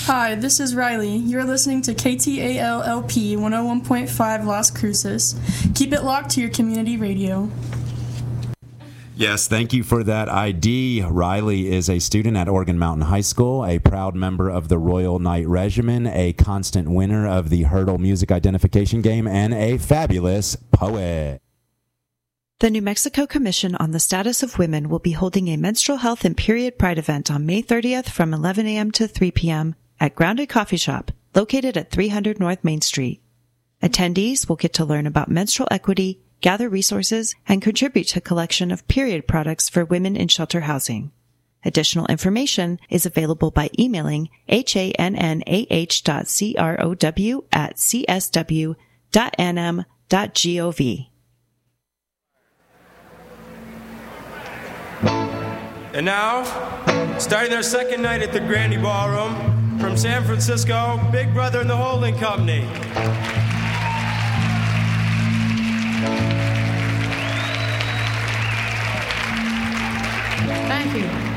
Hi, this is Riley. You're listening to KTAL-LP 101.5 Las Cruces. Keep it locked to your community radio. Yes, thank you for that ID. Riley is a student at Oregon Mountain High School, a proud member of the Royal Knight Regiment, a constant winner of the Hurdle Music Identification Game, and a fabulous poet. The New Mexico Commission on the Status of Women will be holding a menstrual health and period pride event on May 30th from 11 a.m. to 3 p.m. at Grounded Coffee Shop, located at 300 North Main Street. Attendees will get to learn about menstrual equity, gather resources, and contribute to a collection of period products for women in shelter housing. Additional information is available by emailing hannah.crw@csw.nm.gov. And now, starting their second night at the Grandy Ballroom, from San Francisco, Big Brother and the Holding Company. Thank you.